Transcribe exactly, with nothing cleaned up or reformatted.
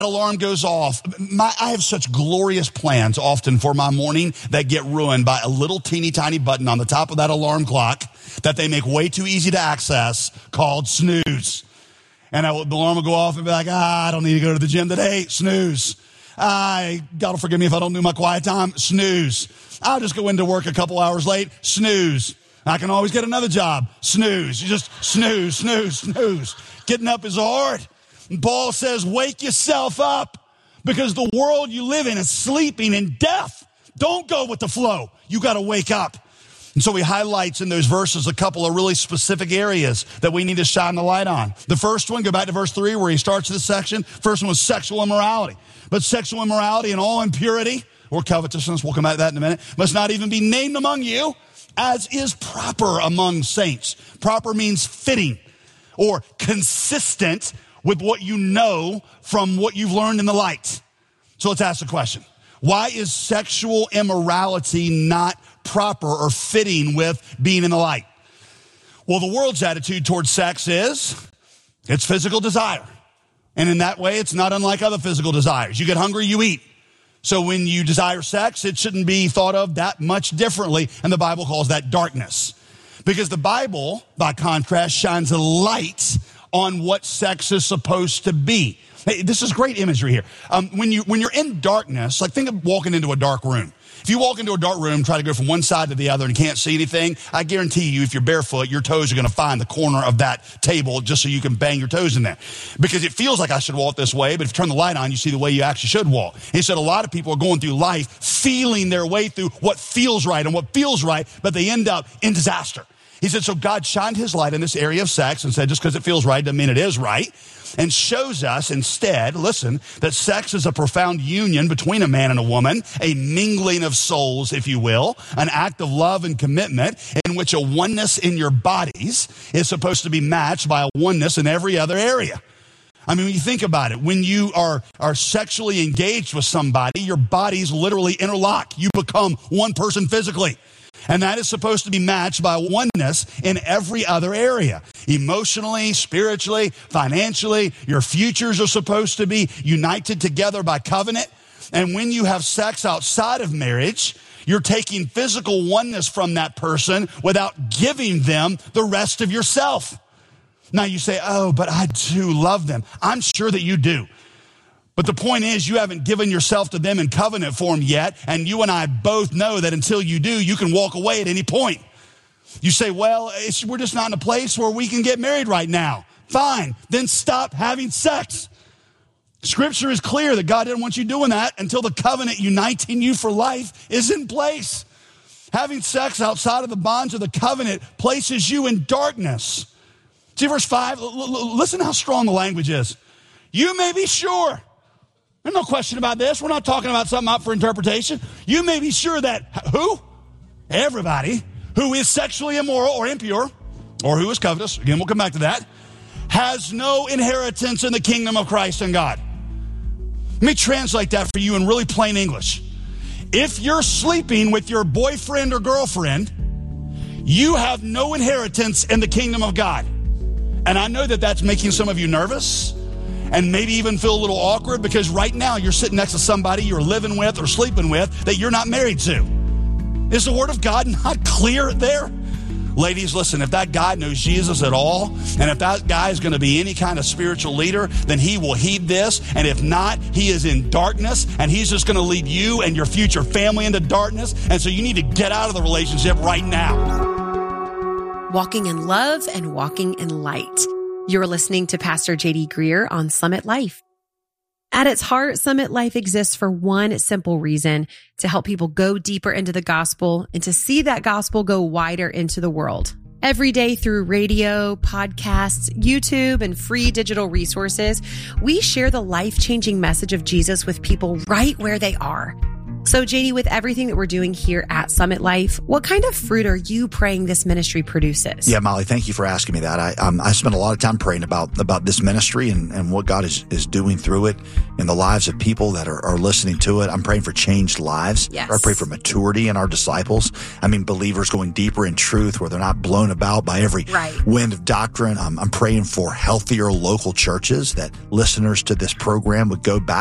alarm goes off. My, I have such glorious plans often for my morning that get ruined by a little teeny tiny button on the top of that alarm clock that they make way too easy to access called snooze. And I, the alarm will go off and be like, ah, I don't need to go to the gym today. Snooze. I, God will forgive me if I don't do my quiet time. Snooze. I'll just go into work a couple hours late. Snooze. I can always get another job. Snooze. You just snooze, snooze, snooze. Getting up is hard. And Paul says, wake yourself up because the world you live in is sleeping in death. Don't go with the flow. You got to wake up. And so he highlights in those verses a couple of really specific areas that we need to shine the light on. The first one, go back to verse three where he starts this section. First one was sexual immorality. But sexual immorality and all impurity or covetousness, we'll come back to that in a minute, must not even be named among you as is proper among saints. Proper means fitting or consistent with what you know from what you've learned in the light. So let's ask the question. Why is sexual immorality not proper or fitting with being in the light? Well, the world's attitude towards sex is it's physical desire. And in that way, it's not unlike other physical desires. You get hungry, you eat. So when you desire sex, it shouldn't be thought of that much differently. And the Bible calls that darkness. Because the Bible, by contrast, shines a light on what sex is supposed to be. Hey, this is great imagery here. Um, when you, when you're in darkness, like think of walking into a dark room. If you walk into a dark room, try to go from one side to the other and can't see anything, I guarantee you if you're barefoot, your toes are going to find the corner of that table just so you can bang your toes in there. Because it feels like I should walk this way, but if you turn the light on, you see the way you actually should walk. He said a lot of people are going through life feeling their way through what feels right and what feels right, but they end up in disaster. He said, so God shined his light in this area of sex and said, just because it feels right doesn't mean it is right. And shows us instead, listen, that sex is a profound union between a man and a woman, a mingling of souls, if you will, an act of love and commitment in which a oneness in your bodies is supposed to be matched by a oneness in every other area. I mean, when you think about it, when you are, are sexually engaged with somebody, your bodies literally interlock. You become one person physically. And that is supposed to be matched by oneness in every other area. Emotionally, spiritually, financially, your futures are supposed to be united together by covenant. And when you have sex outside of marriage, you're taking physical oneness from that person without giving them the rest of yourself. Now you say, oh, but I do love them. I'm sure that you do. But the point is, you haven't given yourself to them in covenant form yet, and you and I both know that until you do, you can walk away at any point. You say, well, it's, we're just not in a place where we can get married right now. Fine, then stop having sex. Scripture is clear that God didn't want you doing that until the covenant uniting you for life is in place. Having sex outside of the bonds of the covenant places you in darkness. See verse five, l- l- listen how strong the language is. You may be sure. There's no question about this. We're not talking about something up for interpretation. You may be sure that who? Everybody who is sexually immoral or impure, or who is covetous, again, we'll come back to that, has no inheritance in the kingdom of Christ and God. Let me translate that for you in really plain English. If you're sleeping with your boyfriend or girlfriend, you have no inheritance in the kingdom of God. And I know that that's making some of you nervous and maybe even feel a little awkward because right now you're sitting next to somebody you're living with or sleeping with that you're not married to. Is the word of God not clear there? Ladies, listen, if that guy knows Jesus at all, and if that guy is going to be any kind of spiritual leader, then he will heed this. And if not, he is in darkness, and he's just going to lead you and your future family into darkness. And so you need to get out of the relationship right now. Walking in love and walking in light. You're listening to Pastor J D Greer on Summit Life. At its heart, Summit Life exists for one simple reason: to help people go deeper into the gospel and to see that gospel go wider into the world. Every day through radio, podcasts, YouTube, and free digital resources, we share the life-changing message of Jesus with people right where they are. So J D, with everything that we're doing here at Summit Life, what kind of fruit are you praying this ministry produces? Yeah, Molly, thank you for asking me that. I um, I spent a lot of time praying about about this ministry and, and what God is, is doing through it in the lives of people that are, are listening to it. I'm praying for changed lives. Yes. I pray for maturity in our disciples. I mean, believers going deeper in truth where they're not blown about by every right. wind of doctrine. Um, I'm praying for healthier local churches, that listeners to this program would go back